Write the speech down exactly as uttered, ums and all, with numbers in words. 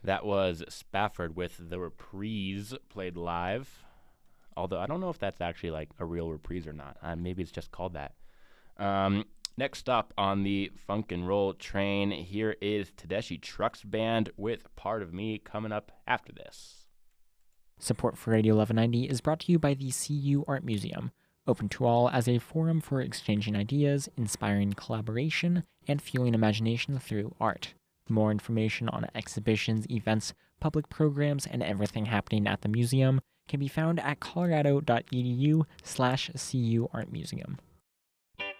That was Spafford with The Reprise played live. Although I don't know if that's actually like a real reprise or not. Uh, maybe it's just called that. Um, next up on the Funk and Roll train, here is Tedeschi Trucks Band with Part of Me coming up after this. Support for Radio eleven ninety is brought to you by the C U Art Museum, open to all as a forum for exchanging ideas, inspiring collaboration, and fueling imagination through art. More information on exhibitions, events, public programs, and everything happening at the museum can be found at colorado.edu slash CU Art Museum.